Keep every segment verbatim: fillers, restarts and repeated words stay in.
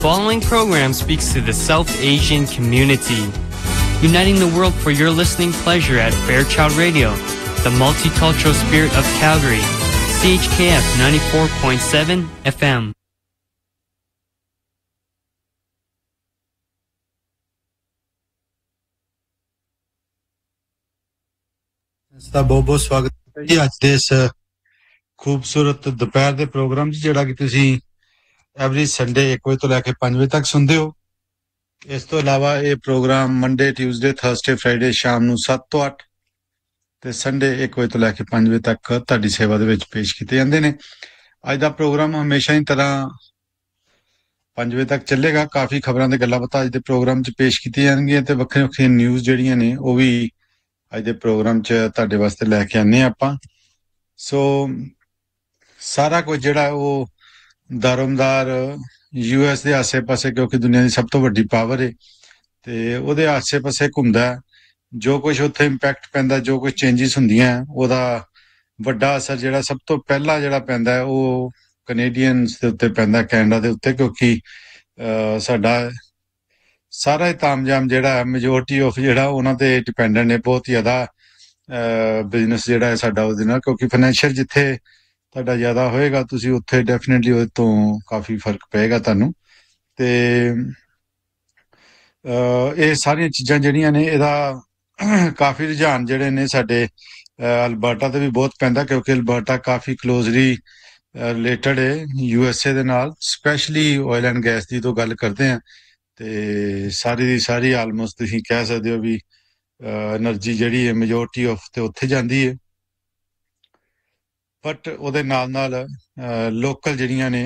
Following program speaks to the South Asian community, uniting the world for your listening pleasure at Fairchild Radio, the multicultural spirit of Calgary, C H K F ninety-four point seven F M. ਦਾ ਬਹੁਤ ਬਹੁਤ ਸਵਾਗਤ ਹੈ ਜੀ ਅੱਜ ਦੇ ਇਸ ਖੂਬਸੂਰਤ ਦੁਪਹਿਰ ਦੇ ਪ੍ਰੋਗਰਾਮ 'ਚ ਜਿਹੜਾ ਕਿ ਤੁਸੀਂ ਐਵਰੀ ਸੰਡੇ ਇੱਕ ਵਜੇ ਤੋਂ ਲੈ ਕੇ ਪੰਜ ਵਜੇ ਤੱਕ ਸੁਣਦੇ ਹੋ। ਇਸ ਤੋਂ ਇਲਾਵਾ ਇਹ programme Monday Tuesday Thursday Friday ਸ਼ਾਮ ਨੂੰ ਸੱਤ ਤੋਂ ਅੱਠ ਤੇ ਸੰਡੇ ਇੱਕ ਵਜੇ ਤੋਂ ਲੈ ਕੇ ਪੰਜ ਵਜੇ ਤੱਕ ਤੁਹਾਡੀ ਸੇਵਾ ਦੇ ਵਿੱਚ ਪੇਸ਼ ਕੀਤੇ ਜਾਂਦੇ ਨੇ। ਅੱਜ ਦਾ ਪ੍ਰੋਗਰਾਮ ਹਮੇਸ਼ਾ ਦੀ ਤਰ੍ਹਾਂ ਪੰਜ ਵਜੇ ਤੱਕ ਚੱਲੇਗਾ। ਕਾਫੀ ਖਬਰਾਂ ਤੇ ਗੱਲਾਂ ਬਾਤਾਂ ਅੱਜ ਦੇ ਪ੍ਰੋਗਰਾਮ 'ਚ ਪੇਸ਼ ਕੀਤੀਆਂ ਜਾਣਗੀਆਂ ਤੇ ਵੱਖਰੀਆਂ ਵੱਖਰੀਆਂ ਨਿਊਜ਼ ਜਿਹੜੀਆਂ ਨੇ ਉਹ ਵੀ ਅੱਜ ਦੇ ਪ੍ਰੋਗਰਾਮ 'ਚ ਤੁਹਾਡੇ ਵਾਸਤੇ ਲੈ ਕੇ ਆਉਂਦੇ ਹਾਂ ਆਪਾਂ। ਸੋ ਸਾਰਾ ਕੁਝ ਜਿਹੜਾ ਉਹ ਦਾਰੋਮਦਾਰ ਯੂ ਐਸ ਦੇ ਆਸੇ-ਪਾਸੇ, ਕਿਉਂਕਿ ਦੁਨੀਆ ਦੀ ਸਭ ਤੋਂ ਵੱਡੀ ਪਾਵਰ ਹੈ ਤੇ ਉਹਦੇ ਆਸੇ-ਪਾਸੇ ਘੁੰਮਦਾ। ਜੋ ਕੁਝ ਉੱਥੇ ਇੰਪੈਕਟ ਪੈਂਦਾ, ਜੋ ਕੁਝ ਚੇਂਜਿਸ ਹੁੰਦੀਆਂ, ਉਹਦਾ ਵੱਡਾ ਅਸਰ ਜਿਹੜਾ ਸਭ ਤੋਂ ਪਹਿਲਾਂ ਜਿਹੜਾ ਪੈਂਦਾ ਹੈ ਉਹ ਕੈਨੇਡੀਅਨਸ ਦੇ ਉੱਤੇ ਪੈਂਦਾ, ਕੈਨੇਡਾ ਦੇ ਉੱਤੇ, ਕਿਉਂਕਿ ਸਾਡਾ ਸਾਰਾ ਹੀ ਤਾਮਝਾਮ ਜਿਹੜਾ ਹੈ ਮੈਜੋਰਟੀ ਆਫ ਜਿਹੜਾ ਉਹਨਾਂ ਤੇ ਡਿਪੈਂਡੈਂਟ ਨੇ। ਬਹੁਤ ਜ਼ਿਆਦਾ ਬਿਜ਼ਨਸ ਜਿਹੜਾ ਹੈ ਸਾਡਾ ਉਹਦੇ ਨਾਲ, ਕਿਉਂਕਿ ਫਾਈਨੈਂਸ਼ੀਅਲ ਜਿੱਥੇ ਤੁਹਾਡਾ ਜ਼ਿਆਦਾ ਹੋਏਗਾ ਤੁਸੀਂ ਉੱਥੇ ਡੈਫੀਨੇਟਲੀ ਉਹਦੇ ਤੋਂ ਕਾਫੀ ਫਰਕ ਪਏਗਾ ਤੁਹਾਨੂੰ। ਤੇ ਇਹ ਸਾਰੀਆਂ ਚੀਜ਼ਾਂ ਜਿਹੜੀਆਂ ਨੇ ਇਹਦਾ ਕਾਫੀ ਰੁਝਾਨ ਜਿਹੜੇ ਨੇ ਸਾਡੇ ਅਲਬਰਟਾ ਤੇ ਵੀ ਬਹੁਤ ਪੈਂਦਾ, ਕਿਉਂਕਿ ਅਲਬਰਟਾ ਕਾਫੀ ਕਲੋਜ਼ਲੀ ਰਿਲੇਟਡ ਹੈ ਯੂ ਐਸ ਏ ਦੇ ਨਾਲ, ਸਪੈਸ਼ਲੀ ਆਇਲ ਐਂਡ ਗੈਸ ਦੀ ਤੋਂ ਗੱਲ ਕਰਦੇ ਹਾਂ ਤੇ ਸਾਰੀ ਦੀ ਸਾਰੀ ਆਲਮੋਸਟ ਤੁਸੀਂ ਕਹਿ ਸਕਦੇ ਹੋ ਵੀ ਐਨਰਜੀ ਜਿਹੜੀ ਹੈ ਮੈਜੋਰਟੀ ਆਫ ਤੇ ਉੱਥੇ ਜਾਂਦੀ ਹੈ। ਬਟ ਉਹਦੇ ਨਾਲ ਨਾਲ ਲੋਕਲ ਜਿਹੜੀਆਂ ਨੇ,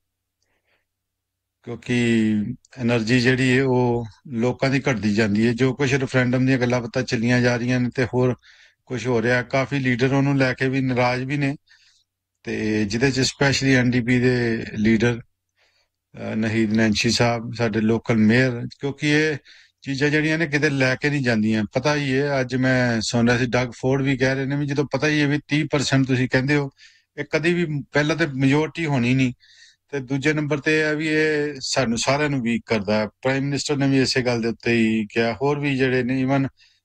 ਕਿਉਂਕਿ ਐਨਰਜੀ ਜਿਹੜੀ ਹੈ ਉਹ ਲੋਕਾਂ ਦੀ ਘਟਦੀ ਜਾਂਦੀ ਹੈ। ਜੋ ਕੁਝ ਰੈਫਰੈਂਡਮ ਦੀਆਂ ਗੱਲਾਂ ਬਾਤਾਂ ਚੱਲੀਆਂ ਜਾ ਰਹੀਆਂ ਨੇ ਤੇ ਹੋਰ ਕੁਝ ਹੋ ਰਿਹਾ, ਕਾਫੀ ਲੀਡਰ ਉਹਨੂੰ ਲੈ ਕੇ ਵੀ ਨਾਰਾਜ਼ ਵੀ ਨੇ ਤੇ ਜਿਹਦੇ 'ਚ ਸਪੈਸ਼ਲੀ ਐਨ ਡੀ ਪੀ ਦੇ ਲੀਡਰ ਨਹੀਦ ਨੈਂਸੀ ਸਾਹਿਬ, ਸਾਡੇ ਲੋਕਲ ਮੇਅਰ, ਕਿਉਂਕਿ ਇਹ ਚੀਜ਼ਾਂ ਜਿਹੜੀਆਂ ਨੇ ਕਿਤੇ ਲੈ ਕੇ ਨਹੀਂ ਜਾਂਦੀਆਂ। ਪਤਾ ਹੀ ਹੈ, ਅੱਜ ਮੈਂ ਸੁਣ ਰਿਹਾ ਸੀ ਡਗ ਫੋਰਡ ਵੀ ਕਹਿ ਰਹੇ ਨੇ ਵੀ ਜਦੋਂ ਪਤਾ ਹੀ ਹੈ ਵੀ ਤੀਹ ਪਰਸੈਂਟ ਤੁਸੀਂ ਕਹਿੰਦੇ ਹੋ, ਇਹ ਕਦੀ ਵੀ ਪਹਿਲਾਂ ਤੇ ਮੈਜੋਰਟੀ ਹੋਣੀ ਨਹੀਂ ਤੇ ਦੂਜੇ ਨੰਬਰ ਤੇ ਇਹ ਹੈ ਵੀ ਇਹ ਸਾਨੂੰ ਸਾਰਿਆਂ ਨੂੰ ਵੀਕ ਕਰਦਾ ਹੈ। ਪ੍ਰਾਈਮ ਮਿਨਿਸਟਰ ਨੇ ਵੀ ਇਸੇ ਗੱਲ ਦੇ ਉੱਤੇ ਹੀ ਕਿਹਾ, ਹੋਰ ਵੀ ਜਿਹੜੇ ਨੇ ਈਵਨ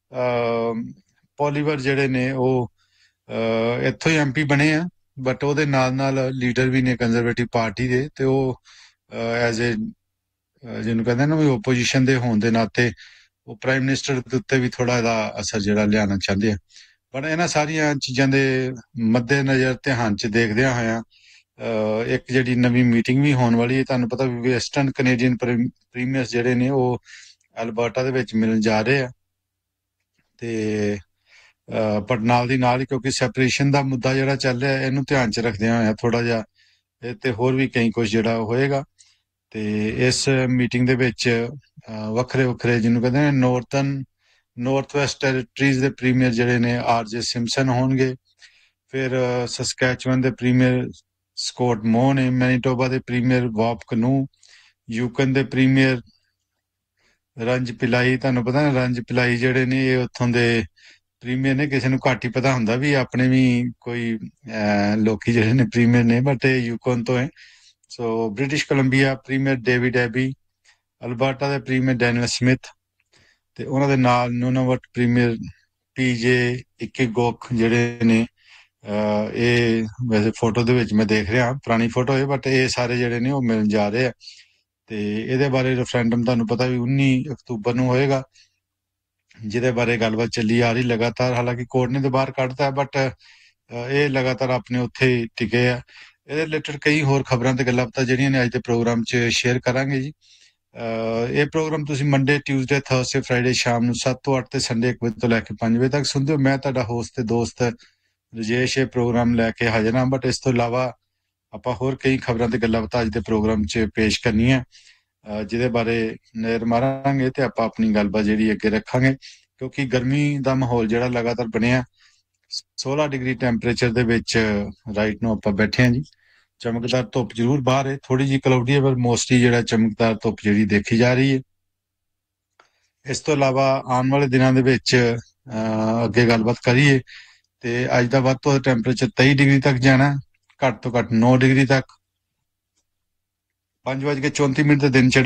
ਪੋਲੀਵਰ ਜਿਹੜੇ ਨੇ ਉਹ ਇੱਥੋਂ ਹੀ ਐਮ ਪੀ ਬਣੇ ਆ, ਬਟ ਉਹਦੇ ਨਾਲ ਨਾਲ ਲੀਡਰ ਵੀ ਨੇ ਕੰਜ਼ਰਵੇਟਿਵ ਪਾਰਟੀ ਦੇ ਤੇ ਉਹ ਐਜ਼ ਏ ਜਿਹਨੂੰ ਕਹਿੰਦੇ ਨਾ ਵੀ ਓਪੋਜੀਸ਼ਨ ਦੇ ਹੋਣ ਦੇ ਨਾਤੇ ਉਹ ਪ੍ਰਾਈਮ ਮਿਨਿਸਟਰ ਦੇ ਉੱਤੇ ਵੀ ਥੋੜਾ ਇਹਦਾ ਅਸਰ ਜਿਹੜਾ ਲਿਆਉਣਾ ਚਾਹੁੰਦੇ ਆ। ਪਰ ਇਹਨਾਂ ਸਾਰੀਆਂ ਚੀਜ਼ਾਂ ਦੇ ਮੱਦੇ ਨਜ਼ਰ ਧਿਆਨ 'ਚ ਦੇਖਦਿਆਂ ਹੋਇਆਂ ਇੱਕ ਜਿਹੜੀ ਨਵੀਂ ਮੀਟਿੰਗ ਵੀ ਹੋਣ ਵਾਲੀ ਹੈ। ਤੁਹਾਨੂੰ ਪਤਾ ਵੀ ਵੈਸਟਰਨ ਕੈਨੇਡੀਅਨ ਪ੍ਰੀਮੀਅਰਸ ਜਿਹੜੇ ਨੇ ਉਹ ਅਲਬਰਟਾ ਦੇ ਵਿੱਚ ਮਿਲਣ ਜਾ ਰਹੇ ਆ ਤੇ ਪਰ ਨਾਲ ਦੀ ਨਾਲ ਹੀ ਕਿਉਂਕਿ ਸੈਪਰੇਸ਼ਨ ਦਾ ਮੁੱਦਾ ਜਿਹੜਾ ਚੱਲ ਰਿਹਾ ਇਹਨੂੰ ਧਿਆਨ 'ਚ ਰੱਖਦਿਆਂ ਹੋਇਆ ਥੋੜਾ ਜਿਹਾ ਇਹ ਤੇ ਹੋਰ ਵੀ ਕਈ ਕੁਝ ਜਿਹੜਾ ਹੋਏਗਾ। ਤੇ ਇਸ ਮੀਟਿੰਗ ਦੇ ਵਿੱਚ ਵੱਖਰੇ ਵੱਖਰੇ ਜਿਹਨੂੰ ਕਹਿੰਦੇ ਨੇ ਨੌਰਥਨ ਨੌਰਥ ਵੈਸਟ ਟੈਰੀਟਰੀਜ਼ ਦੇ ਪ੍ਰੀਮੀਅਰ ਜਿਹੜੇ ਨੇ ਆਰ ਜੇ ਸਿੰਪਸਨ ਹੋਣਗੇ, ਫਿਰ ਸਸਕੈਚੁਅਨ ਦੇ ਪ੍ਰੀਮੀਅਰ ਸਕੋਟ ਮੋ ਨੇ, ਮੈਨੀਟੋਬਾ ਦੇ ਪ੍ਰੀਮੀਅਰ ਬੌਬ ਕਨੂ, ਯੂਕਨ ਦੇ ਪ੍ਰੀਮੀਅਰ ਰੰਜ ਪਿਲਾਈ। ਤੁਹਾਨੂੰ ਪਤਾ ਨਾ ਰੰਜ ਪਿਲਾਈ ਜਿਹੜੇ ਨੇ ਇਹ ਉੱਥੋਂ ਦੇ ਪ੍ਰੀਮੀਅਰ ਨੇ, ਕਿਸੇ ਨੂੰ ਘੱਟ ਹੀ ਪਤਾ ਹੁੰਦਾ ਵੀ ਆਪਣੇ ਵੀ ਕੋਈ ਲੋਕੀ ਜਿਹੜੇ ਨੇ ਪ੍ਰੀਮੀਅਰ ਨੇ, ਬਟ ਇਹ ਯੂਕਨ ਤੋਂ ਹੈ। ਸੋ British Columbia premier David ਐਬੀ, Alberta ਦੇ ਪ੍ਰੀਮੀਅਰ ਡੈਨੀਅਲ ਸਮਿਥ ਤੇ ਉਹਨਾਂ ਦੇ ਨਾਲ ਨੂਨਾਵਟ ਪ੍ਰੀਮੀਅਰ ਪੀ ਜੇ ਇਕੇਗੋਕ ਜਿਹੜੇ ਨੇ। ਇਹ ਵੈਸੇ ਫੋਟੋ ਦੇ ਵਿੱਚ ਮੈਂ ਦੇਖ ਰਿਹਾ, ਪੁਰਾਣੀ ਫੋਟੋ ਹੈ, ਬਟ ਇਹ ਸਾਰੇ ਜਿਹੜੇ ਨੇ ਉਹ ਮਿਲਣ ਜਾ ਰਹੇ ਆ ਤੇ ਇਹਦੇ ਬਾਰੇ ਰੈਫਰੈਂਡਮ ਤੁਹਾਨੂੰ ਪਤਾ ਵੀ ਉੱਨੀ ਅਕਤੂਬਰ ਨੂੰ ਹੋਏਗਾ, ਜਿਹਦੇ ਬਾਰੇ ਗੱਲਬਾਤ ਚੱਲੀ ਆ ਰਹੀ ਲਗਾਤਾਰ। ਹਾਲਾਂਕਿ ਕੋਰਟ ਨੇ ਤਾਂ ਬਾਹਰ ਕੱਢਤਾ, ਬਟ ਇਹ ਲਗਾਤਾਰ ਆਪਣੇ ਉੱਥੇ ਟਿਕੇ ਆ। ਇਹਦੇ ਰਿਲੇਟਡ ਕਈ ਹੋਰ ਖਬਰਾਂ ਤੇ ਗੱਲਾਂ ਬਾਤਾਂ ਜਿਹੜੀਆਂ ਨੇ ਅੱਜ ਦੇ ਪ੍ਰੋਗਰਾਮ 'ਚ ਸ਼ੇਅਰ ਕਰਾਂਗੇ ਜੀ। ਇਹ ਪ੍ਰੋਗਰਾਮ ਤੁਸੀਂ ਮੰਡੇ ਟਿਊਜ਼ਡੇ ਥਰਸਡੇ ਫਰਾਈਡੇ ਸ਼ਾਮ ਨੂੰ ਸੱਤ ਤੋਂ ਅੱਠ ਤੇ ਸੰਡੇ ਇੱਕ ਵਜੇ ਤੋਂ ਲੈ ਕੇ ਪੰਜ ਵਜੇ ਤੱਕ ਸੁਣਦੇ ਹੋ। ਮੈਂ ਤੁਹਾਡਾ ਹੋਸਟ ਤੇ ਦੋਸਤ ਰਜੇਸ਼ ਇਹ ਪ੍ਰੋਗਰਾਮ ਲੈ ਕੇ ਹਾਜ਼ਰ ਹਾਂ, ਬਟ ਇਸ ਤੋਂ ਇਲਾਵਾ ਆਪਾਂ ਹੋਰ ਕਈ ਖਬਰਾਂ ਤੇ ਗੱਲਾਂ ਬਾਤਾਂ ਅੱਜ ਦੇ ਪ੍ਰੋਗਰਾਮ 'ਚ ਪੇਸ਼ ਕਰਨੀਆਂ ਜਿਹਦੇ ਬਾਰੇ ਨਜ਼ਰ ਮਾਰਾਂਗੇ ਤੇ ਆਪਾਂ ਆਪਣੀ ਗੱਲਬਾਤ ਜਿਹੜੀ ਅੱਗੇ ਰੱਖਾਂਗੇ, ਕਿਉਂਕਿ ਗਰਮੀ ਦਾ ਮਾਹੌਲ ਜਿਹੜਾ ਲਗਾਤਾਰ ਬਣਿਆ। ਸੋਲਾਂ ਡਿਗਰੀ ਟੈਂਪਰੇਚਰ ਦੇ ਵਿੱਚ ਰਾਈਟ ਨੂੰ ਆਪਾਂ ਬੈਠੇ ਹਾਂ ਜੀ। ਚਮਕਦਾਰ ਧੁੱਪ ਜ਼ਰੂਰ ਬਾਹਰ ਹੈ, ਥੋੜੀ ਜਿਹੀ ਕਲਾਉਡੀ ਹੈ, ਪਰ ਮੋਸਟਲੀ ਜਿਹੜਾ ਚਮਕਦਾਰ ਧੁੱਪ ਜਿਹੜੀ ਦੇਖੀ ਜਾ ਰਹੀ ਹੈ। ਇਸ ਤੋਂ ਇਲਾਵਾ ਆਉਣ ਵਾਲੇ ਦਿਨਾਂ ਦੇ ਵਿੱਚ ਅੱਗੇ ਗੱਲਬਾਤ ਕਰੀਏ ਤੇ ਅੱਜ ਦਾ ਵੱਧ ਤੋਂ ਵੱਧ ਟੈਂਪਰੇਚਰ ਤੇਈ ਡਿਗਰੀ ਤੱਕ ਜਾਣਾ, ਘੱਟ ਤੋਂ ਘੱਟ ਨੌ ਡਿਗਰੀ ਤੱਕ। ਪੰਜ ਵੱਜ ਕੇ ਚੌਂਤੀ ਮਿੰਟ ਤੇ ਦਿਨ ਚੜ੍ਹ